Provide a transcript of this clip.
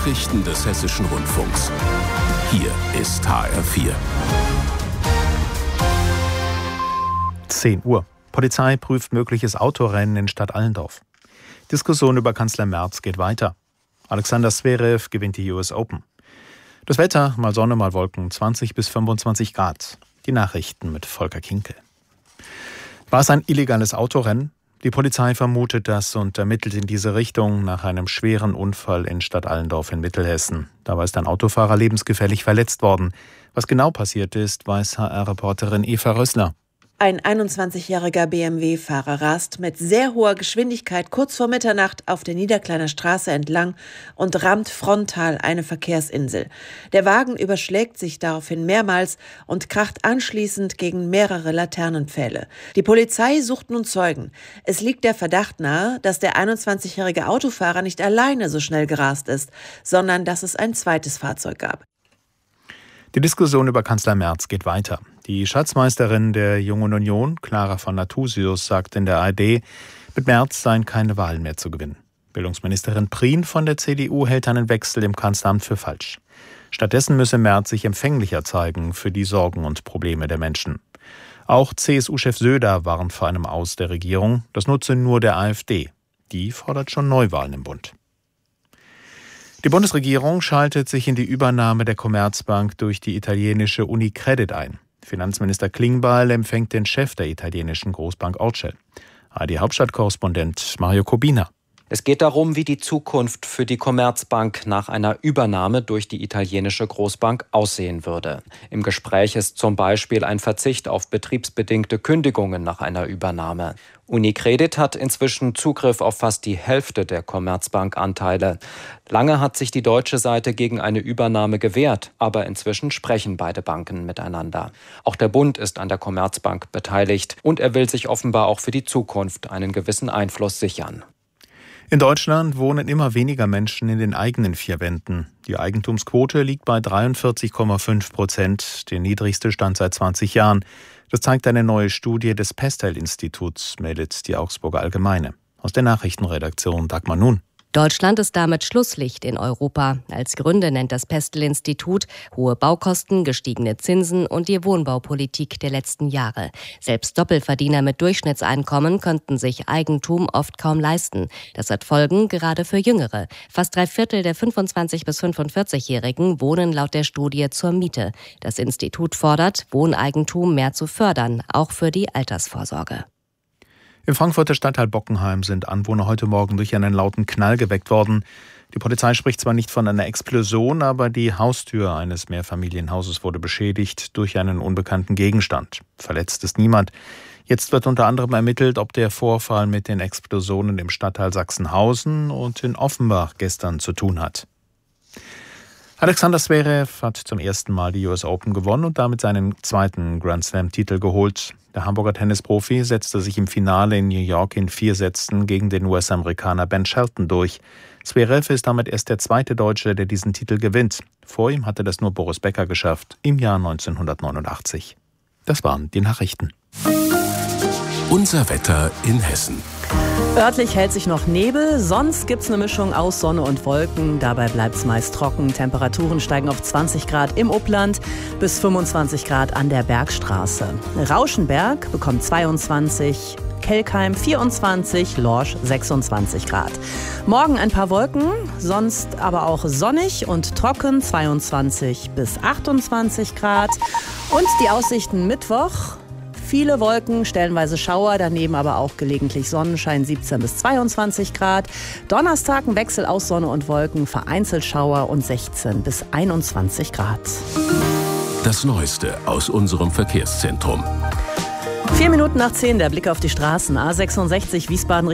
Nachrichten des Hessischen Rundfunks. Hier ist HR4. 10 Uhr. Polizei prüft mögliches Autorennen in Stadt Allendorf. Diskussion über Kanzler Merz geht weiter. Alexander Zverev gewinnt die US Open. Das Wetter, mal Sonne, mal Wolken, 20 bis 25 Grad. Die Nachrichten mit Volker Kinkel. War es ein illegales Autorennen? Die Polizei vermutet das und ermittelt in diese Richtung nach einem schweren Unfall in Stadt Allendorf in Mittelhessen. Dabei ist ein Autofahrer lebensgefährlich verletzt worden. Was genau passiert ist, weiß HR-Reporterin Eva Rössler. Ein 21-jähriger BMW-Fahrer rast mit sehr hoher Geschwindigkeit kurz vor Mitternacht auf der Niederkleiner Straße entlang und rammt frontal eine Verkehrsinsel. Der Wagen überschlägt sich daraufhin mehrmals und kracht anschließend gegen mehrere Laternenpfähle. Die Polizei sucht nun Zeugen. Es liegt der Verdacht nahe, dass der 21-jährige Autofahrer nicht alleine so schnell gerast ist, sondern dass es ein zweites Fahrzeug gab. Die Diskussion über Kanzler Merz geht weiter. Die Schatzmeisterin der Jungen Union, Clara von Nathusius, sagt in der ARD, mit Merz seien keine Wahlen mehr zu gewinnen. Bildungsministerin Prien von der CDU hält einen Wechsel im Kanzleramt für falsch. Stattdessen müsse Merz sich empfänglicher zeigen für die Sorgen und Probleme der Menschen. Auch CSU-Chef Söder warnt vor einem Aus der Regierung. Das nutze nur der AfD. Die fordert schon Neuwahlen im Bund. Die Bundesregierung schaltet sich in die Übernahme der Commerzbank durch die italienische Unicredit ein. Finanzminister Klingbeil empfängt den Chef der italienischen Großbank Orcel. ARD-Hauptstadtkorrespondent Mario Kobina. Es geht darum, wie die Zukunft für die Commerzbank nach einer Übernahme durch die italienische Großbank aussehen würde. Im Gespräch ist zum Beispiel ein Verzicht auf betriebsbedingte Kündigungen nach einer Übernahme. Unicredit hat inzwischen Zugriff auf fast die Hälfte der Commerzbank-Anteile. Lange hat sich die deutsche Seite gegen eine Übernahme gewehrt, aber inzwischen sprechen beide Banken miteinander. Auch der Bund ist an der Commerzbank beteiligt und er will sich offenbar auch für die Zukunft einen gewissen Einfluss sichern. In Deutschland wohnen immer weniger Menschen in den eigenen 4 Wänden. Die Eigentumsquote liegt bei 43,5%, der niedrigste Stand seit 20 Jahren. Das zeigt eine neue Studie des Pestel-Instituts, meldet die Augsburger Allgemeine. Aus der Nachrichtenredaktion Dagmar Nun. Deutschland ist damit Schlusslicht in Europa. Als Gründe nennt das Pestel-Institut hohe Baukosten, gestiegene Zinsen und die Wohnbaupolitik der letzten Jahre. Selbst Doppelverdiener mit Durchschnittseinkommen könnten sich Eigentum oft kaum leisten. Das hat Folgen gerade für Jüngere. Fast 3/4 der 25- bis 45-Jährigen wohnen laut der Studie zur Miete. Das Institut fordert, Wohneigentum mehr zu fördern, auch für die Altersvorsorge. Im Frankfurter Stadtteil Bockenheim sind Anwohner heute Morgen durch einen lauten Knall geweckt worden. Die Polizei spricht zwar nicht von einer Explosion, aber die Haustür eines Mehrfamilienhauses wurde beschädigt durch einen unbekannten Gegenstand. Verletzt ist niemand. Jetzt wird unter anderem ermittelt, ob der Vorfall mit den Explosionen im Stadtteil Sachsenhausen und in Offenbach gestern zu tun hat. Alexander Zverev hat zum ersten Mal die US Open gewonnen und damit seinen zweiten Grand Slam-Titel geholt. Der Hamburger Tennisprofi setzte sich im Finale in New York in 4 Sätzen gegen den US-Amerikaner Ben Shelton durch. Zverev ist damit erst der zweite Deutsche, der diesen Titel gewinnt. Vor ihm hatte das nur Boris Becker geschafft, im Jahr 1989. Das waren die Nachrichten. Unser Wetter in Hessen. Örtlich hält sich noch Nebel, sonst gibt's eine Mischung aus Sonne und Wolken. Dabei bleibt's meist trocken. Temperaturen steigen auf 20 Grad im Upland bis 25 Grad an der Bergstraße. Rauschenberg bekommt 22, Kelkheim 24, Lorsch 26 Grad. Morgen ein paar Wolken, sonst aber auch sonnig und trocken, 22 bis 28 Grad. Und die Aussichten Mittwoch: viele Wolken, stellenweise Schauer, daneben aber auch gelegentlich Sonnenschein, 17 bis 22 Grad. Donnerstag ein Wechsel aus Sonne und Wolken, vereinzelt Schauer und 16 bis 21 Grad. Das Neueste aus unserem Verkehrszentrum. 4 Minuten nach 10, der Blick auf die Straßen. A66 Wiesbaden